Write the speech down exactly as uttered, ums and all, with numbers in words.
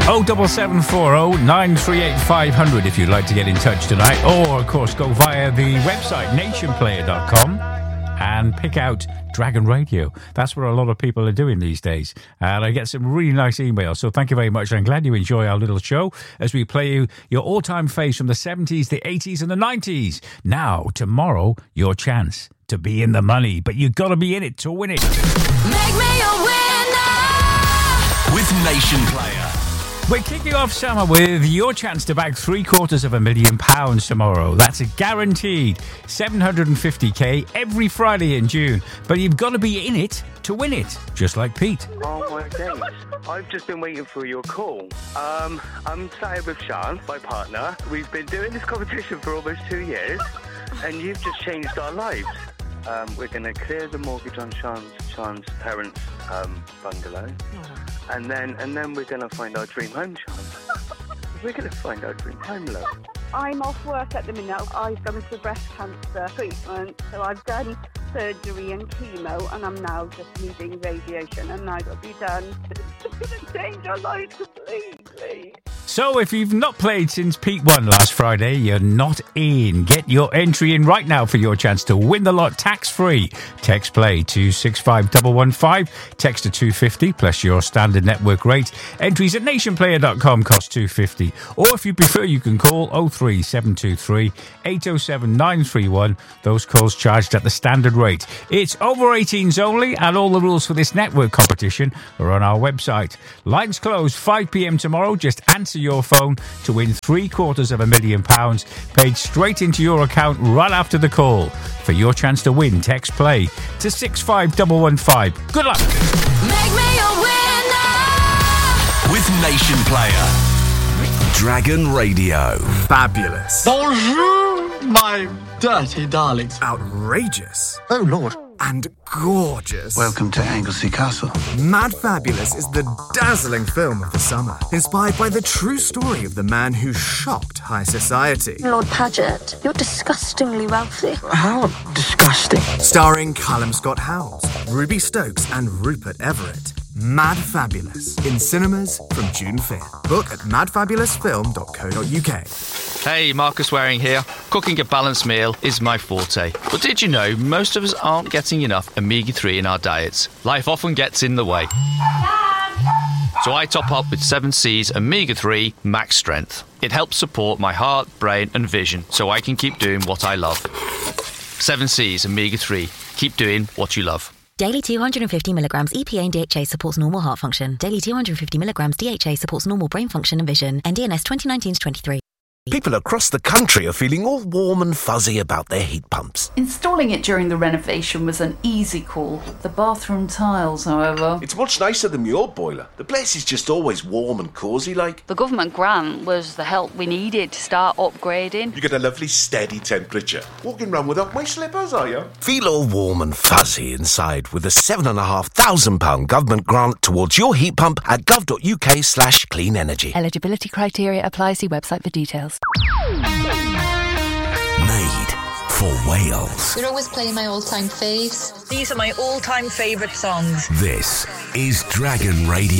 oh seven seven four oh nine three eight five hundred if you'd like to get in touch tonight. Or, of course, go via the website nation player dot com and pick out Dragon Radio. That's what a lot of people are doing these days. And I get some really nice emails, so thank you very much. I'm glad you enjoy our little show as we play you your all-time faves from the seventies, the eighties and the nineties. Now, tomorrow, your chance to be in the money, but you've got to be in it to win it. Make me a winner with Nation Player. We're kicking off summer with your chance to bag three quarters of a million pounds tomorrow. That's a guaranteed seven hundred fifty k every Friday in June. But you've got to be in it to win it, just like Pete. Oh my days. I've just been waiting for your call. Um, I'm sat here with Sean, my partner. We've been doing this competition for almost two years, and you've just changed our lives. Um, we're going to clear the mortgage on Sean's, Sean's parents' um, bungalow. And then and then we're going to find our dream home, Sean. We're going to find our dream home, love. I'm off work at the minute. I've gone for breast cancer treatment, so I've done surgery and chemo, and I'm now just needing radiation, and now it'll be done. It's going to change your life completely. So if you've not played since Pete won last Friday, you're not in. Get your entry in right now for your chance to win the lot tax-free. Text play to six five one one five. Text to two fifty plus your standard network rate. Entries at nation player dot com cost two fifty. Or if you prefer, you can call oh three seven two three eight oh seven nine three one. Those calls charged at the standard rate. It's over eighteens only, and all the rules for this network competition are on our website. Lines close five p.m. tomorrow. Just answer your phone to win three quarters of a million pounds paid straight into your account right after the call. For your chance to win, text play to six five one one five. Good luck. Make me a winner with Nation Player. Dragon Radio. Fabulous. Bonjour, my dirty darlings. Outrageous. Oh, Lord. And gorgeous. Welcome to Anglesey Castle. Mad Fabulous is the dazzling film of the summer, inspired by the true story of the man who shocked high society. Lord Paget, you're disgustingly wealthy. How disgusting. Starring Callum Scott Howes, Ruby Stokes and Rupert Everett. Mad Fabulous, in cinemas from June fifth. Book at mad fabulous film dot co dot uk. Hey, Marcus Waring here. Cooking a balanced meal is my forte. But did you know most of us aren't getting enough omega three in our diets? Life often gets in the way. So I top up with seven C's omega three Max Strength. It helps support my heart, brain and vision so I can keep doing what I love. seven C's omega three. Keep doing what you love. Daily two hundred fifty milligrams E P A and D H A supports normal heart function. Daily two hundred fifty milligrams D H A supports normal brain function and vision. N D N S twenty nineteen to twenty-three. People across the country are feeling all warm and fuzzy about their heat pumps. Installing it during the renovation was an easy call. The bathroom tiles, however... It's much nicer than your boiler. The place is just always warm and cosy like. The government grant was the help we needed to start upgrading. You get a lovely steady temperature. Walking around without my slippers, are you? Feel all warm and fuzzy inside with a seven and a half thousand pound government grant towards your heat pump at gov.uk slash clean energy. Eligibility criteria apply. See website for details. Made for Wales. You're always playing my all-time faves. These are my all-time favourite songs. This is Dragon Radio.